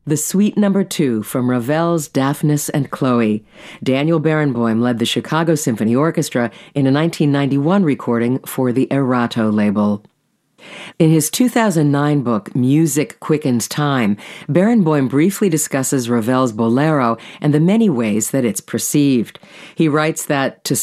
The Suite No. 2 from Ravel's Daphnis and Chloe. Daniel Barenboim led the Chicago Symphony Orchestra in a 1991 recording for the Erato label. In his 2009 book, Music Quickens Time, Barenboim briefly discusses Ravel's Bolero and the many ways that it's perceived. He writes that, to